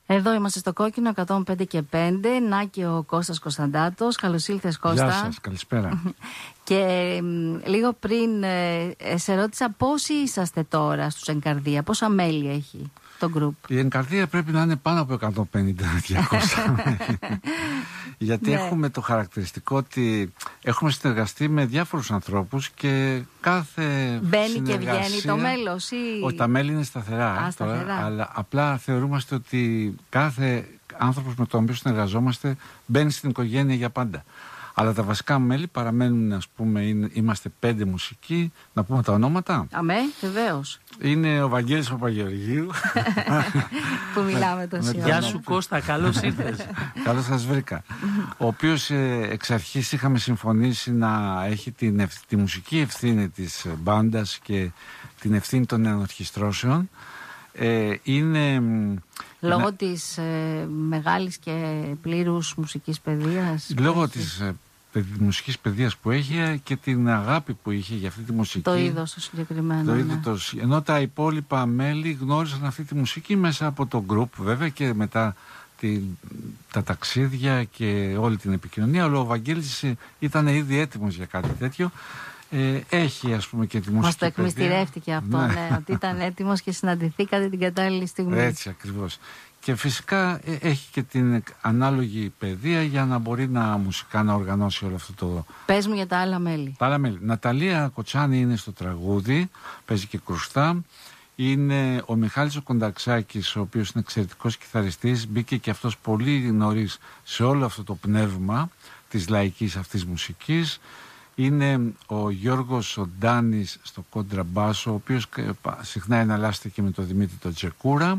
Εδώ είμαστε στο Κόκκινο 105 και 5. Να και ο Κώστας Κωνσταντάτος. Καλώς ήλθες, Κώστα. Γεια σας, καλησπέρα. Και λίγο πριν σε ρώτησα πόσοι είσαστε τώρα στους Ενκαρδία, πόσα μέλη έχει το γκρουπ? Η Ενκαρδία πρέπει να είναι πάνω από 150-200. Γιατί έχουμε το χαρακτηριστικό ότι έχουμε συνεργαστεί με διάφορους ανθρώπους και κάθε μπαίνει και βγαίνει το μέλος ή... Τα μέλη είναι σταθερά, αλλά απλά θεωρούμαστε ότι κάθε άνθρωπος με τον οποίο συνεργαζόμαστε μπαίνει στην οικογένεια για πάντα. Αλλά τα βασικά μέλη παραμένουν, ας πούμε, είμαστε 5 μουσικοί. Να πούμε τα ονόματα. Αμέ, βεβαίως. Είναι ο Βαγγέλης Παπαγεωργίου. Που μιλάμε τόση ώρα. Γεια σου Κώστα, καλώς ήρθες. Καλώς σας βρήκα. Ο οποίος εξ αρχής είχαμε συμφωνήσει να έχει τη μουσική ευθύνη της μπάντας και την ευθύνη των ενορχιστρώσεων. Είναι... Λόγω της μεγάλης και πλήρους μουσικής παιδείας. Λόγω της μουσικής παιδείας που έχει και την αγάπη που είχε για αυτή τη μουσική. Το είδος το συγκεκριμένο. Ενώ τα υπόλοιπα μέλη γνώρισαν αυτή τη μουσική μέσα από το group βέβαια και μετά τα ταξίδια και όλη την επικοινωνία. Αλλά ο Βαγγέλης ήταν ήδη έτοιμος για κάτι τέτοιο. Έχει, ας πούμε, και τη μουσική. Μας το εκμυστηρεύτηκε αυτό, ναι, ότι ήταν έτοιμος και συναντηθήκατε την κατάλληλη στιγμή. Έτσι ακριβώς. Και φυσικά έχει και την ανάλογη παιδεία για να μπορεί μουσικά να οργανώσει όλο αυτό το... Πες μου για τα άλλα μέλη. Τα άλλα μέλη. Ναταλία Κοτσάνη είναι στο τραγούδι, παίζει και κρουστά. Είναι ο Μιχάλης ο Κονταξάκης, ο οποίος είναι εξαιρετικός κιθαριστής. Μπήκε και αυτός πολύ νωρίς σε όλο αυτό το πνεύμα της λαϊκής αυτής μουσικής. Είναι ο Γιώργος ο Ντάνης στο κοντραμπάσο, ο οποίος συχνά εναλλάσσεται και με τον Δημήτρη τον Τζεκούρα.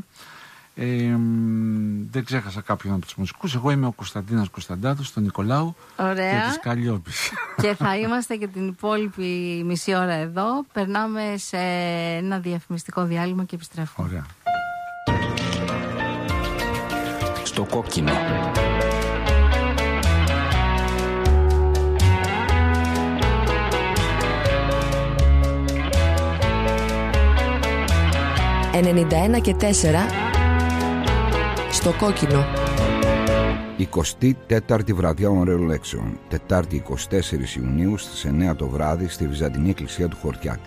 Δεν ξέχασα κάποιον από τους μουσικούς. Εγώ είμαι ο Κωνσταντίνος Κωνσταντάτος, τον Νικολάου. Ωραία. Και της Καλλιόπης. Και θα είμαστε και την υπόλοιπη μισή ώρα εδώ. Περνάμε σε ένα διαφημιστικό διάλειμμα και επιστρέφουμε. Ωραία. Στο Κόκκινο. «91 και 4» στο Κόκκινο. 24η βραδιά ωραίων λέξεων. Τετάρτη 24 Ιουνίου στις 9 το βράδυ στη Βυζαντινή Εκκλησία του Χορτιάτη.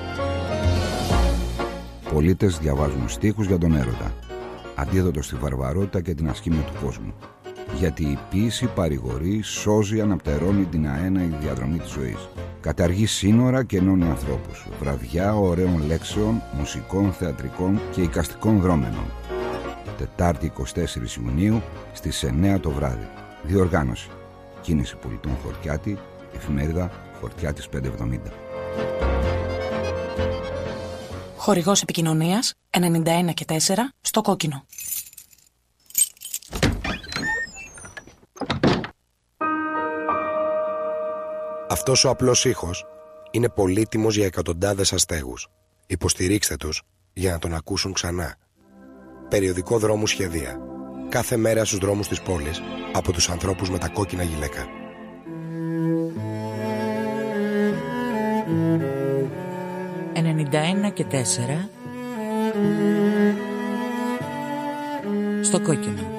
Πολίτες διαβάζουν στίχους για τον έρωτα, αντίδοτο στη βαρβαρότητα και την ασχήμια του κόσμου. Γιατί η ποίηση παρηγορεί, σώζει, αναπτερώνει την αέναη διαδρομή της ζωής. Καταργεί σύνορα και ενώνει ανθρώπους. Βραδιά ωραίων λέξεων, μουσικών, θεατρικών και εικαστικών δρόμενων. Τετάρτη 24 Ιουνίου στις 9 το βράδυ. Διοργάνωση. Κίνηση Πολιτών Χορτιάτη, εφημερίδα Χορτιάτης 570. Χορηγός επικοινωνίας 91 και 4 στο Κόκκινο. Αυτός ο απλός ήχος είναι πολύτιμος για εκατοντάδες αστέγους. Υποστηρίξτε τους για να τον ακούσουν ξανά. Περιοδικό Δρόμου Σχεδία. Κάθε μέρα στους δρόμους της πόλης από τους ανθρώπους με τα κόκκινα γυλαίκα. «91 και 4» στο Κόκκινο.